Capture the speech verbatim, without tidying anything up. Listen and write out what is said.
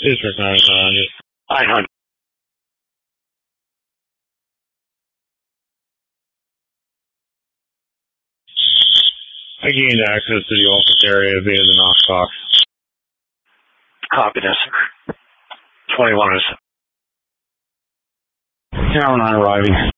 District nine hundred. nine hundred. I gained access to the office area via the Knox box. Copy this. twenty-one oh seven. Tower nine arriving.